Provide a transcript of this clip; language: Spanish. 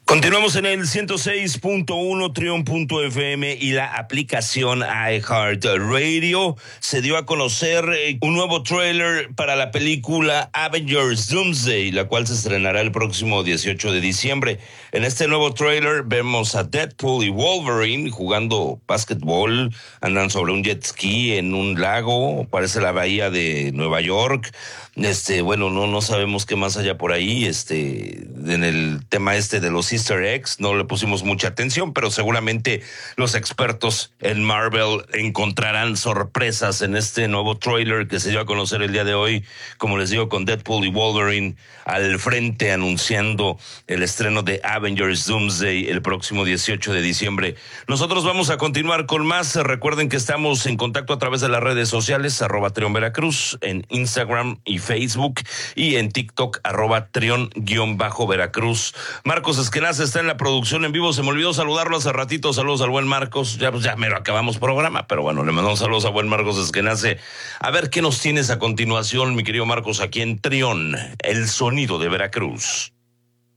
Continuamos en el 106.1 Trion.fm y la aplicación iHeartRadio. Se dio a conocer un nuevo tráiler para la película Avengers Doomsday, la cual se estrenará el próximo 18 de diciembre. En este nuevo tráiler vemos a Deadpool y Wolverine jugando básquetbol, andan sobre un jet ski en un lago, parece la bahía de Nueva York. Bueno, no sabemos qué más haya por ahí, en el tema de los Easter eggs, no le pusimos mucha atención, pero seguramente los expertos en Marvel encontrarán sorpresas en este nuevo tráiler que se dio a conocer el día de hoy, como les digo, con Deadpool y Wolverine al frente anunciando el estreno de Avengers Doomsday el próximo 18 de diciembre. Nosotros vamos a continuar con más. Recuerden que estamos en contacto a través de las redes sociales, @TrionVeracruz, en Instagram y Facebook, y en TikTok, @Trion_Veracruz. Marcos Esquenazi está en la producción en vivo. Se me olvidó saludarlo hace ratito. Saludos al buen Marcos. Ya mero acabamos programa, pero bueno, le mandamos saludos a buen Marcos Esquenazi. A ver qué nos tienes a continuación, mi querido Marcos, aquí en Trion, el sonido de Veracruz.